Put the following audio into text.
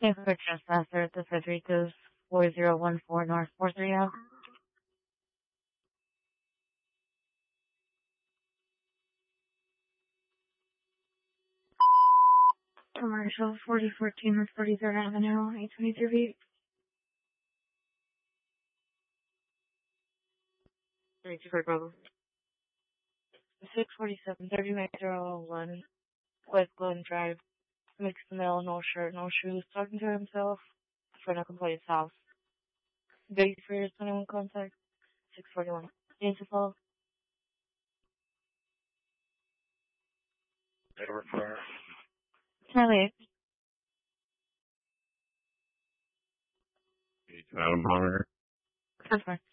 Thanks for trespasser at the Federico's 4014 North 430. Commercial 4014 North 43rd Avenue, 823 feet. 32 Bravo. 647-30-01 West Glen Drive. Mixed male, no shirt, no shoes, talking to himself. For no complaints house. Big for your 21 contact. 641. Info. Charlie. Adam Bonner. That's fine.